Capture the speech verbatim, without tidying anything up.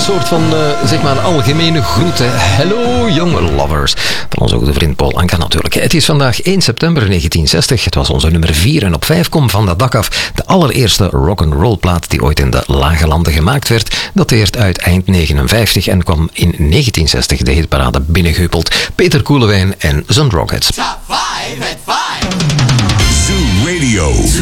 soort van, uh, zeg maar, algemene groeten. Hello, young lovers. Van onze goede vriend Paul Anka natuurlijk. Het is vandaag één september negentien zestig. Het was onze nummer vier en op vijf kom van dat dak af. De allereerste rock'n'roll plaat die ooit in de Lage Landen gemaakt werd. Dateert uit eind negenenvijftig en kwam in negentien zestig de hitparade binnengehuppeld. Peter Koelewijn en zijn Rockheads. Top five at five. Zoo Radio.